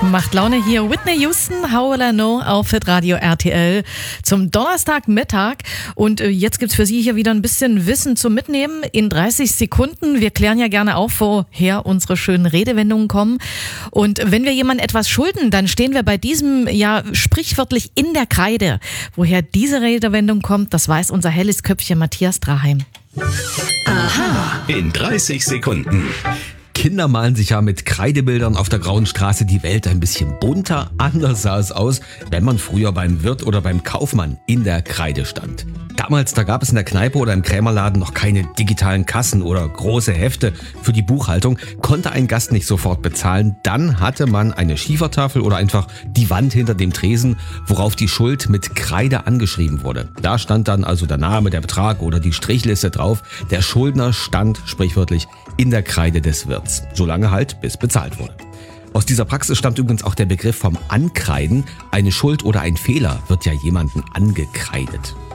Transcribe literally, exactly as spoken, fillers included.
Macht Laune hier. Whitney Houston, How Will I Know auf Radio R T L zum Donnerstagmittag. Und jetzt gibt's für Sie hier wieder ein bisschen Wissen zum Mitnehmen in dreißig Sekunden. Wir klären ja gerne auf, woher unsere schönen Redewendungen kommen. Und wenn wir jemandem etwas schulden, dann stehen wir bei diesem ja sprichwörtlich in der Kreide. Woher diese Redewendung kommt, das weiß unser helles Köpfchen Matthias Draheim. Aha. In dreißig Sekunden. Kinder malen sich ja mit Kreidebildern auf der Grauen Straße die Welt ein bisschen bunter. Anders sah es aus, wenn man früher beim Wirt oder beim Kaufmann in der Kreide stand. Damals, da gab es in der Kneipe oder im Krämerladen noch keine digitalen Kassen oder große Hefte für die Buchhaltung. Konnte ein Gast nicht sofort bezahlen, dann hatte man eine Schiefertafel oder einfach die Wand hinter dem Tresen, worauf die Schuld mit Kreide angeschrieben wurde. Da stand dann also der Name, der Betrag oder die Strichliste drauf. Der Schuldner stand sprichwörtlich in der Kreide des Wirts. Solange halt, bis bezahlt wurde. Aus dieser Praxis stammt übrigens auch der Begriff vom Ankreiden. Eine Schuld oder ein Fehler wird ja jemandem angekreidet.